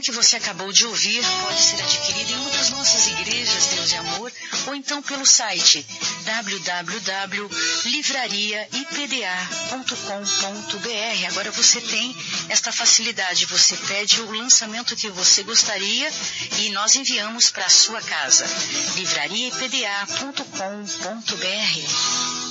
programa que você acabou de ouvir pode ser adquirido em uma das nossas igrejas Deus e Amor ou então pelo site www.livrariaipda.com.br. Agora você tem esta facilidade, você pede o lançamento que você gostaria e nós enviamos para a sua casa. livrariaipda.com.br.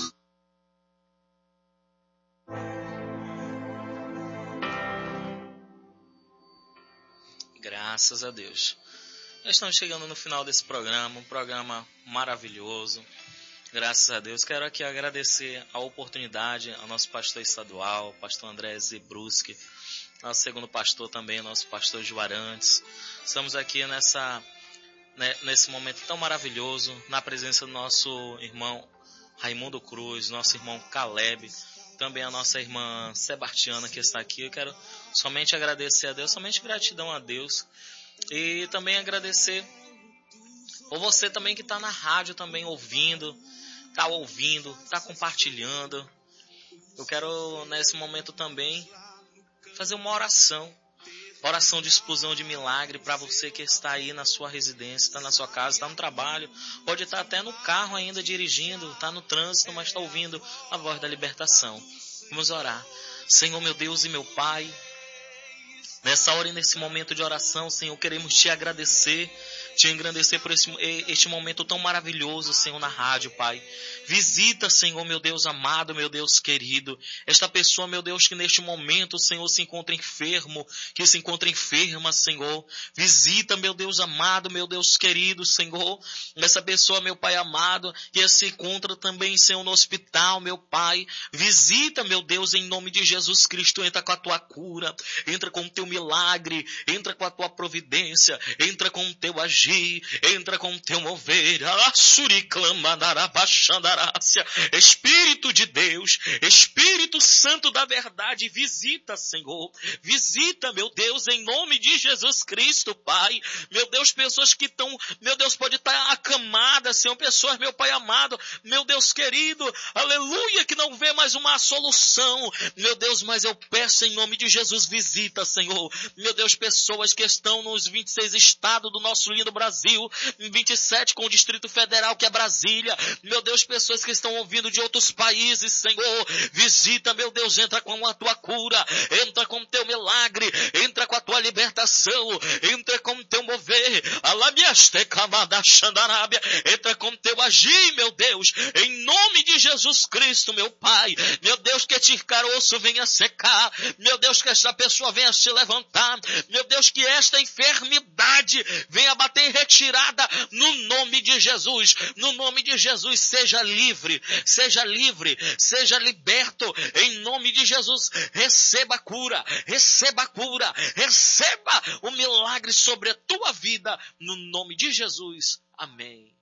Graças a Deus. Nós estamos chegando no final desse programa, um programa maravilhoso. Graças a Deus. Quero aqui agradecer a oportunidade ao nosso pastor estadual, pastor André Zebruski, nosso segundo pastor também, nosso pastor Juarantes. Estamos aqui nesse momento tão maravilhoso, na presença do nosso irmão Raimundo Cruz, nosso irmão Caleb, também a nossa irmã Sebastiana que está aqui. Eu quero somente agradecer a Deus, somente gratidão a Deus. E também agradecer por você também que está na rádio também ouvindo, está compartilhando. Eu quero nesse momento também fazer uma oração de explosão de milagre para você que está aí na sua residência, está na sua casa, está no trabalho, pode estar até no carro ainda dirigindo, está no trânsito, mas está ouvindo a voz da libertação. Vamos orar. Senhor, meu Deus e meu Pai, nessa hora e nesse momento de oração, Senhor, queremos te agradecer, te engrandecer por este momento tão maravilhoso, Senhor, na rádio, Pai. Visita, Senhor, meu Deus amado, meu Deus querido, esta pessoa, meu Deus, que neste momento, Senhor, se encontra enfermo, que se encontra enferma, Senhor. Visita, meu Deus amado, meu Deus querido, Senhor, essa pessoa, meu Pai amado, que se encontra também, Senhor, no hospital, meu Pai. Visita, meu Deus, em nome de Jesus Cristo, entra com a tua cura, entra com o teu milagre, entra com a tua providência, entra com o teu agir, entra com o teu mover. Espírito de Deus, Espírito Santo da verdade, visita, Senhor, visita, meu Deus, em nome de Jesus Cristo, Pai. Meu Deus, pessoas que estão, meu Deus, pode estar acamadas, Senhor, pessoas, meu Pai amado, meu Deus querido, aleluia, que não vê mais uma solução, meu Deus, mas eu peço em nome de Jesus, visita, Senhor, meu Deus, pessoas que estão nos 26 estados do nosso lindo Brasil, 27 com o Distrito Federal, que é Brasília, meu Deus, pessoas que estão ouvindo de outros países, Senhor, visita, meu Deus, entra com a tua cura, entra com o teu milagre, entra com a tua libertação, entra com o teu mover, entra com o teu agir, meu Deus, em nome de Jesus Cristo, meu Pai, meu Deus, que este caroço venha secar, meu Deus, que esta pessoa venha se levantar, meu Deus, que esta enfermidade venha bater em retirada no nome de Jesus. No nome de Jesus, seja livre, seja liberto, em nome de Jesus. Receba a cura, receba o milagre sobre a tua vida, no nome de Jesus. Amém.